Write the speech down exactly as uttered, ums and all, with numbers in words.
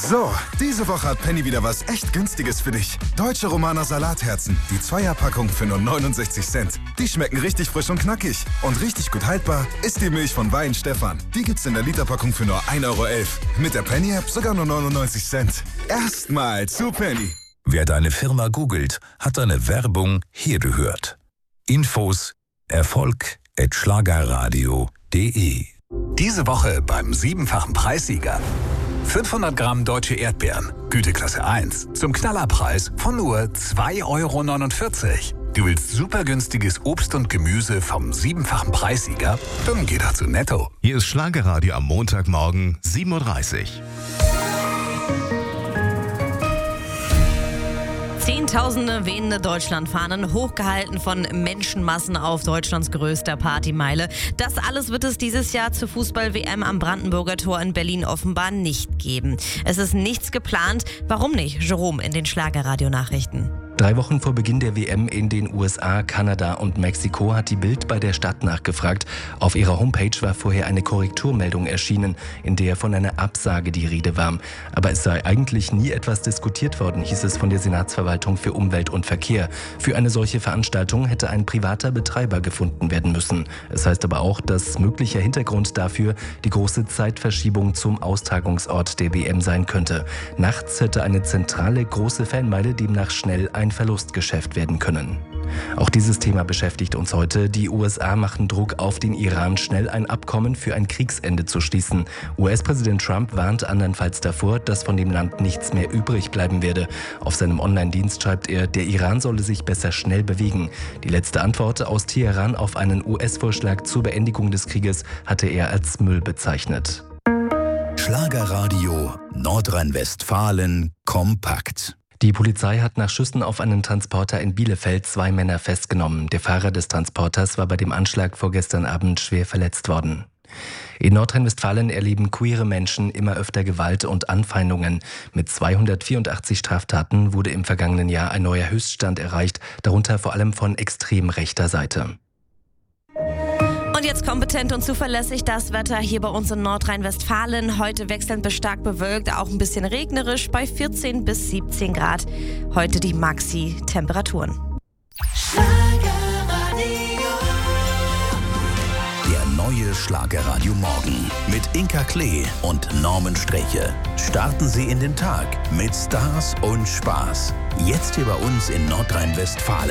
So, diese Woche hat Penny wieder was echt Günstiges für dich. Deutsche Romaner Salatherzen, die Zweierpackung für nur neunundsechzig Cent. Die schmecken richtig frisch und knackig. Und richtig gut haltbar ist die Milch von Wein Stefan. Die gibt's in der Literpackung für nur ein Euro elf. Mit der Penny-App sogar nur neunundneunzig Cent. Erstmal zu Penny. Wer deine Firma googelt, hat deine Werbung hier gehört. Infos Erfolg at schlagerradio punkt de. Diese Woche beim siebenfachen Preissieger. fünfhundert Gramm deutsche Erdbeeren, Güteklasse eins, zum Knallerpreis von nur zwei Euro neunundvierzig. Du willst super günstiges Obst und Gemüse vom siebenfachen Preissieger? Dann geh doch zu Netto. Hier ist Schlagerradio am Montagmorgen sieben Uhr dreißig. Zehntausende wehende Deutschlandfahnen, hochgehalten von Menschenmassen auf Deutschlands größter Partymeile. Das alles wird es dieses Jahr zur Fußball-W M am Brandenburger Tor in Berlin offenbar nicht geben. Es ist nichts geplant. Warum nicht? Jerome in den Schlagerradio-Nachrichten. Drei Wochen vor Beginn der W M in den U S A, Kanada und Mexiko hat die Bild bei der Stadt nachgefragt. Auf ihrer Homepage war vorher eine Korrekturmeldung erschienen, in der von einer Absage die Rede war. Aber es sei eigentlich nie etwas diskutiert worden, hieß es von der Senatsverwaltung für Umwelt und Verkehr. Für eine solche Veranstaltung hätte ein privater Betreiber gefunden werden müssen. Es heißt aber auch, dass möglicher Hintergrund dafür die große Zeitverschiebung zum Austragungsort der W M sein könnte. Nachts hätte eine zentrale große Fanmeile demnach schnell ein Verlustgeschäft werden können. Auch dieses Thema beschäftigt uns heute. Die U S A machen Druck auf den Iran, schnell ein Abkommen für ein Kriegsende zu schließen. U S-Präsident Trump warnt andernfalls davor, dass von dem Land nichts mehr übrig bleiben werde. Auf seinem Online-Dienst schreibt er, der Iran solle sich besser schnell bewegen. Die letzte Antwort aus Teheran auf einen U S-Vorschlag zur Beendigung des Krieges hatte er als Müll bezeichnet. Schlagerradio Nordrhein-Westfalen kompakt. Die Polizei hat nach Schüssen auf einen Transporter in Bielefeld zwei Männer festgenommen. Der Fahrer des Transporters war bei dem Anschlag vorgestern Abend schwer verletzt worden. In Nordrhein-Westfalen erleben queere Menschen immer öfter Gewalt und Anfeindungen. Mit zweihundertvierundachtzig Straftaten wurde im vergangenen Jahr ein neuer Höchststand erreicht, darunter vor allem von extrem rechter Seite. Und jetzt kompetent und zuverlässig das Wetter hier bei uns in Nordrhein-Westfalen. Heute wechselnd bis stark bewölkt, auch ein bisschen regnerisch bei vierzehn bis siebzehn Grad. Heute die Maxi-Temperaturen. Der neue Schlagerradio Morgen mit Inka Klee und Norman Streche. Starten Sie in den Tag mit Stars und Spaß. Jetzt hier bei uns in Nordrhein-Westfalen.